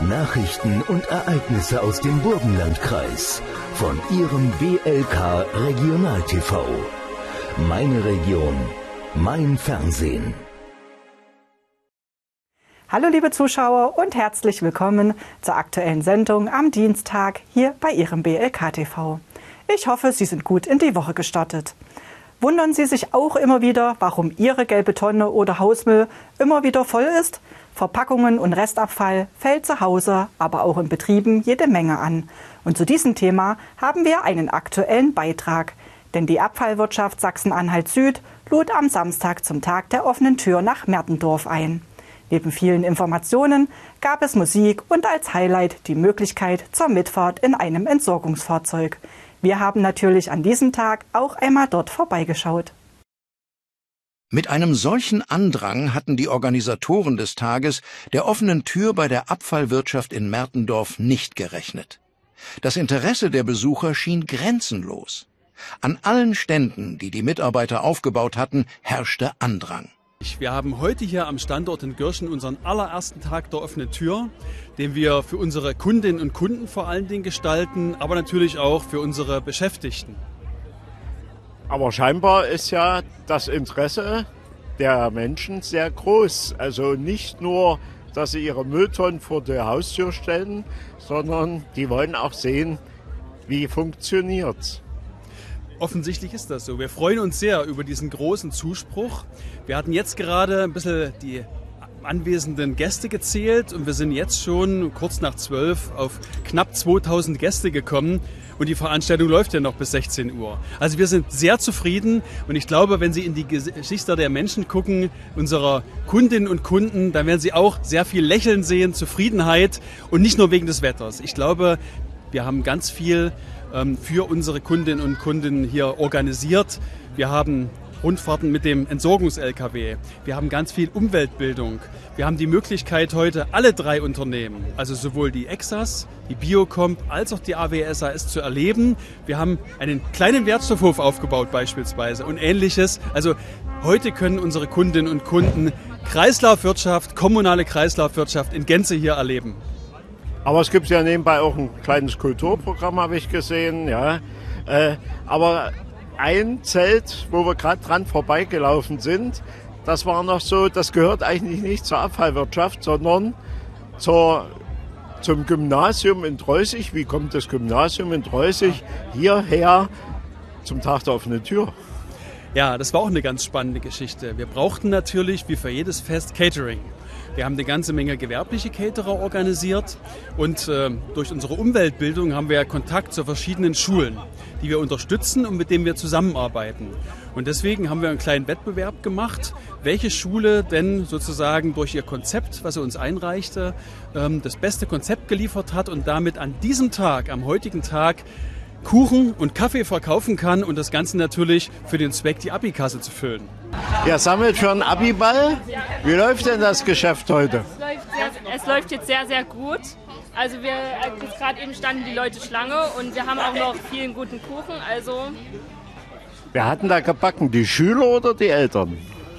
Nachrichten und Ereignisse aus dem Burgenlandkreis von Ihrem BLK Regional TV. Meine Region, mein Fernsehen. Hallo liebe Zuschauer und herzlich willkommen zur aktuellen Sendung am Dienstag hier bei Ihrem BLK TV. Ich hoffe, Sie sind gut in die Woche gestartet. Wundern Sie sich auch immer wieder, warum Ihre gelbe Tonne oder Hausmüll immer wieder voll ist? Verpackungen und Restabfall fällt zu Hause, aber auch in Betrieben jede Menge an. Und zu diesem Thema haben wir einen aktuellen Beitrag. Denn die Abfallwirtschaft Sachsen-Anhalt Süd lud am Samstag zum Tag der offenen Tür nach Mertendorf ein. Neben vielen Informationen gab es Musik und als Highlight die Möglichkeit zur Mitfahrt in einem Entsorgungsfahrzeug. Wir haben natürlich an diesem Tag auch einmal dort vorbeigeschaut. Mit einem solchen Andrang hatten die Organisatoren des Tages der offenen Tür bei der Abfallwirtschaft in Mertendorf nicht gerechnet. Das Interesse der Besucher schien grenzenlos. An allen Ständen, die die Mitarbeiter aufgebaut hatten, herrschte Andrang. Wir haben heute hier am Standort in Gürschen unseren allerersten Tag der offenen Tür, den wir für unsere Kundinnen und Kunden vor allen Dingen gestalten, aber natürlich auch für unsere Beschäftigten. Aber scheinbar ist ja das Interesse der Menschen sehr groß. Also nicht nur, dass sie ihre Mülltonnen vor der Haustür stellen, sondern die wollen auch sehen, wie funktioniert's. Offensichtlich ist das so. Wir freuen uns sehr über diesen großen Zuspruch. Wir hatten jetzt gerade ein bisschen die anwesenden Gäste gezählt und wir sind jetzt schon kurz nach 12 auf knapp 2000 Gäste gekommen und die Veranstaltung läuft ja noch bis 16 Uhr. Also wir sind sehr zufrieden und ich glaube, wenn Sie in die Gesichter der Menschen gucken, unserer Kundinnen und Kunden, dann werden Sie auch sehr viel Lächeln sehen, Zufriedenheit und nicht nur wegen des Wetters. Ich glaube, wir haben ganz viel für unsere Kundinnen und Kunden hier organisiert. Wir haben Rundfahrten mit dem Entsorgungs-LKW. Wir haben ganz viel Umweltbildung. Wir haben die Möglichkeit heute alle drei Unternehmen, also sowohl die Exas, die Biocomp als auch die AWSAS zu erleben. Wir haben einen kleinen Wertstoffhof aufgebaut beispielsweise und Ähnliches. Also heute können unsere Kundinnen und Kunden Kreislaufwirtschaft, kommunale Kreislaufwirtschaft in Gänze hier erleben. Aber es gibt ja nebenbei auch ein kleines Kulturprogramm, habe ich gesehen. Ja. Aber ein Zelt, wo wir gerade dran vorbeigelaufen sind, das war noch so, das gehört eigentlich nicht zur Abfallwirtschaft, sondern zum Gymnasium in Treusig. Wie kommt das Gymnasium in Treusig hierher zum Tag der offenen Tür? Ja, das war auch eine ganz spannende Geschichte. Wir brauchten natürlich, wie für jedes Fest, Catering. Wir haben eine ganze Menge gewerbliche Caterer organisiert und durch unsere Umweltbildung haben wir Kontakt zu verschiedenen Schulen, die wir unterstützen und mit denen wir zusammenarbeiten. Und deswegen haben wir einen kleinen Wettbewerb gemacht, welche Schule denn sozusagen durch ihr Konzept, was sie uns einreichte, das beste Konzept geliefert hat und damit an diesem Tag, am heutigen Tag, Kuchen und Kaffee verkaufen kann und das Ganze natürlich für den Zweck, die Abi-Kasse zu füllen. Ihr sammelt für einen Abi-Ball? Wie läuft denn das Geschäft heute? Es läuft jetzt sehr, sehr gut. Also gerade eben standen die Leute Schlange und wir haben auch noch vielen guten Kuchen. Also Wer hat denn da gebacken? Die Schüler oder die Eltern?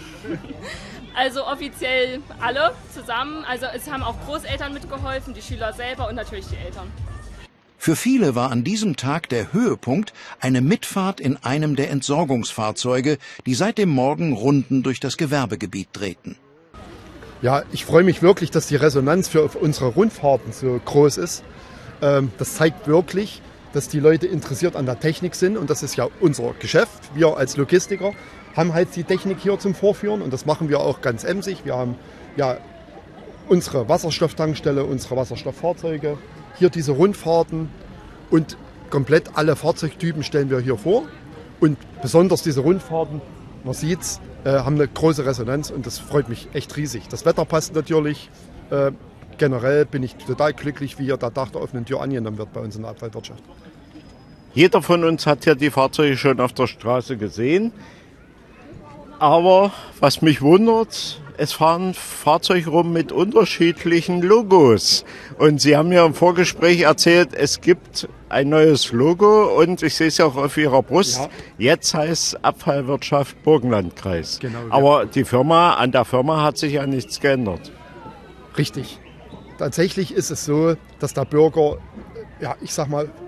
Also offiziell alle zusammen. Also es haben auch Großeltern mitgeholfen, die Schüler selber und natürlich die Eltern. Für viele war an diesem Tag der Höhepunkt eine Mitfahrt in einem der Entsorgungsfahrzeuge, die seit dem Morgen Runden durch das Gewerbegebiet drehten. Ja, ich freue mich wirklich, dass die Resonanz für unsere Rundfahrten so groß ist. Das zeigt wirklich, dass die Leute interessiert an der Technik sind und das ist ja unser Geschäft. Wir als Logistiker haben halt die Technik hier zum Vorführen und das machen wir auch ganz emsig. Wir haben ja unsere Wasserstofftankstelle, unsere Wasserstofffahrzeuge, hier diese Rundfahrten und komplett alle Fahrzeugtypen stellen wir hier vor. Und besonders diese Rundfahrten, man sieht's, haben eine große Resonanz und das freut mich echt riesig. Das Wetter passt natürlich. Generell bin ich total glücklich, wie hier der Tag der offenen Tür angenommen wird bei uns in der Abfallwirtschaft. Jeder von uns hat ja die Fahrzeuge schon auf der Straße gesehen. Aber was mich wundert, es fahren Fahrzeuge rum mit unterschiedlichen Logos. Und Sie haben mir im Vorgespräch erzählt, es gibt ein neues Logo und ich sehe es ja auch auf Ihrer Brust. Ja. Jetzt heißt es Abfallwirtschaft Burgenlandkreis. Genau, ja. Aber an der Firma hat sich ja nichts geändert. Richtig. Tatsächlich ist es so, dass der Bürger, ja, ich sag mal,